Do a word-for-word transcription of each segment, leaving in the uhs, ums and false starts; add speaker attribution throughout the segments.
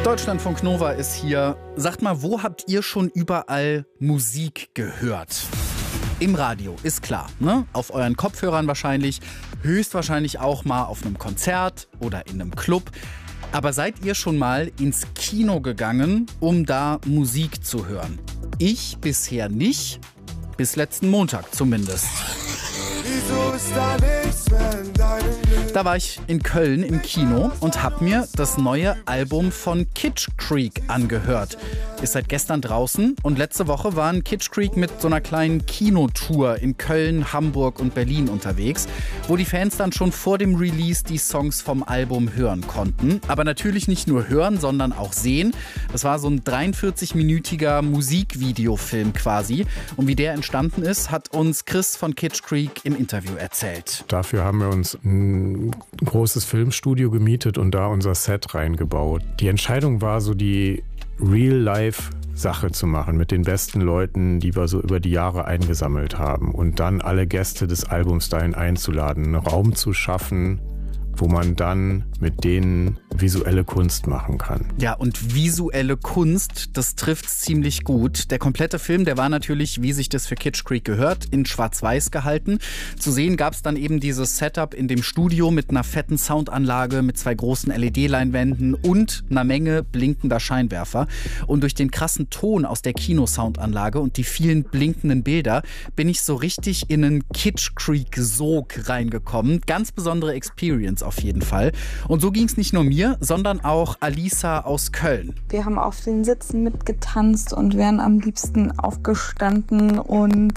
Speaker 1: Deutschlandfunk Nova ist hier. Sagt mal, wo habt ihr schon überall Musik gehört? Im Radio, ist klar, ne? Auf euren Kopfhörern wahrscheinlich, höchstwahrscheinlich auch mal auf einem Konzert oder in einem Club. Aber seid ihr schon mal ins Kino gegangen, um da Musik zu hören? Ich bisher nicht, bis letzten Montag zumindest.
Speaker 2: Wieso ist da nichts mehr in deinem Leben?
Speaker 1: Da war ich in Köln im Kino und hab mir das neue Album von Kitsch Creek angehört. Ist seit gestern draußen und letzte Woche waren Kitsch Creek mit so einer kleinen Kinotour in Köln, Hamburg und Berlin unterwegs, wo die Fans dann schon vor dem Release die Songs vom Album hören konnten. Aber natürlich nicht nur hören, sondern auch sehen. Das war so ein dreiundvierzig-minütiger Musikvideofilm quasi. Und wie der entstanden ist, hat uns Chris von Kitsch Creek im Interview erzählt.
Speaker 3: Dafür haben wir uns ein großes Filmstudio gemietet und da unser Set reingebaut. Die Entscheidung war so die Real-Life-Sache zu machen mit den besten Leuten, die wir so über die Jahre eingesammelt haben und dann alle Gäste des Albums dahin einzuladen, einen Raum zu schaffen, wo man dann mit denen visuelle Kunst machen kann.
Speaker 1: Ja, und visuelle Kunst, das trifft's ziemlich gut. Der komplette Film, der war natürlich, wie sich das für Kitsch Creek gehört, in Schwarz-Weiß gehalten. Zu sehen gab's dann eben dieses Setup in dem Studio mit einer fetten Soundanlage, mit zwei großen L E D-Leinwänden und einer Menge blinkender Scheinwerfer. Und durch den krassen Ton aus der Kinosoundanlage und die vielen blinkenden Bilder bin ich so richtig in einen Kitsch Creek-Sog reingekommen. Ganz besondere Experience auf jeden Fall. Und so ging es nicht nur mir, sondern auch Alisa aus Köln.
Speaker 4: Wir haben auf den Sitzen mitgetanzt und wären am liebsten aufgestanden und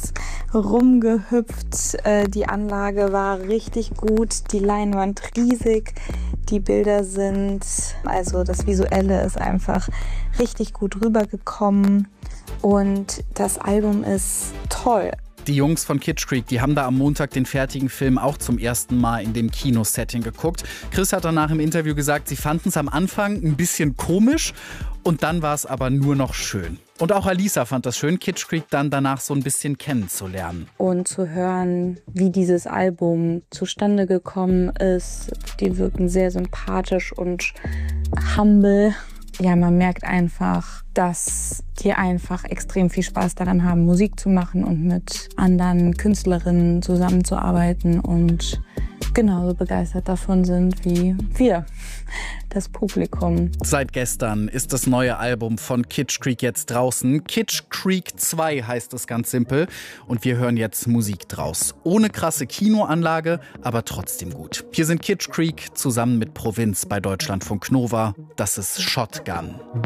Speaker 4: rumgehüpft. Die Anlage war richtig gut, die Leinwand riesig, die Bilder sind, also das Visuelle ist einfach richtig gut rübergekommen und das Album ist toll.
Speaker 1: Die Jungs von Kitsch Creek, die haben da am Montag den fertigen Film auch zum ersten Mal in dem Kinosetting geguckt. Chris hat danach im Interview gesagt, sie fanden es am Anfang ein bisschen komisch und dann war es aber nur noch schön. Und auch Alisa fand das schön, Kitsch Creek dann danach so ein bisschen kennenzulernen.
Speaker 4: Und zu hören, wie dieses Album zustande gekommen ist, die wirken sehr sympathisch und humble. Ja, man merkt einfach, dass die einfach extrem viel Spaß daran haben, Musik zu machen und mit anderen Künstlerinnen zusammenzuarbeiten und genauso begeistert davon sind wie wir, das Publikum.
Speaker 1: Seit gestern ist das neue Album von Kitsch Creek jetzt draußen. Kitsch Creek zwei heißt es ganz simpel und wir hören jetzt Musik draus. Ohne krasse Kinoanlage, aber trotzdem gut. Hier sind Kitsch Creek zusammen mit Provinz bei Deutschlandfunk Nova. Das ist Shotgun.